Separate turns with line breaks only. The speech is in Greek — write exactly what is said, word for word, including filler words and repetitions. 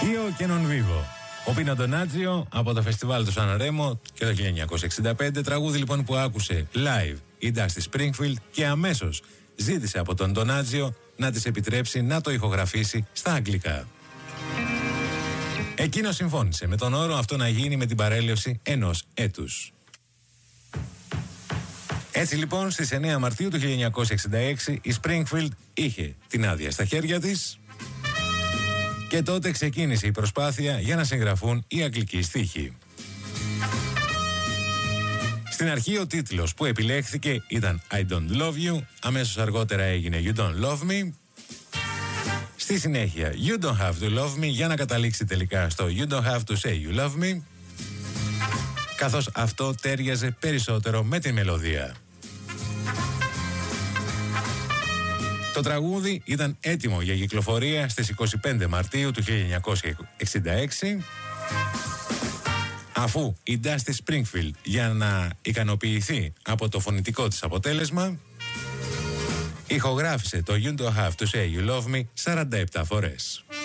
Io che non vivo. Ο Πίνο Ντονάτζιο από το φεστιβάλ του Σαν Ρέμο και το χίλια εννιακόσια εξήντα πέντε, τραγούδι λοιπόν που άκουσε live η Dusty Springfield και αμέσως ζήτησε από τον Ντονάτζιο να της επιτρέψει να το ηχογραφήσει στα αγγλικά. Εκείνος συμφώνησε με τον όρο αυτό να γίνει με την παρέλευση ενός έτους. Έτσι λοιπόν στις εννέα Μαρτίου του χίλια εννιακόσια εξήντα έξι η Springfield είχε την άδεια στα χέρια της και τότε ξεκίνησε η προσπάθεια για να συγγραφούν οι αγγλικοί στίχοι. Στην αρχή ο τίτλος που επιλέχθηκε ήταν I Don't Love You, αμέσως αργότερα έγινε You Don't Love Me, στη συνέχεια You Don't Have To Love Me για να καταλήξει τελικά στο You Don't Have To Say You Love Me, καθώς αυτό τέριαζε περισσότερο με τη μελωδία. Το τραγούδι ήταν έτοιμο για κυκλοφορία στις είκοσι πέντε Μαρτίου του χίλια εννιακόσια εξήντα έξι, αφού η Dusty Springfield, για να ικανοποιηθεί από το φωνητικό της αποτέλεσμα, ηχογράφησε το You Don't Have To Say You Love Me σαράντα επτά φορές.